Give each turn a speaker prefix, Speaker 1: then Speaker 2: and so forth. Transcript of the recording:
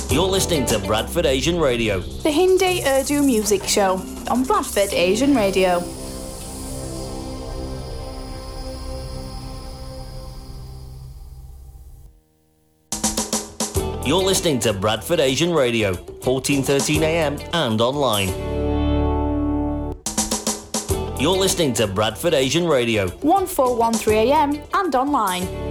Speaker 1: You're listening to Bradford Asian Radio.
Speaker 2: The Hindi Urdu music show on Bradford Asian Radio.
Speaker 1: You're listening to Bradford Asian Radio, 1413 AM and online. You're listening to Bradford Asian Radio,
Speaker 2: 1413 AM and online.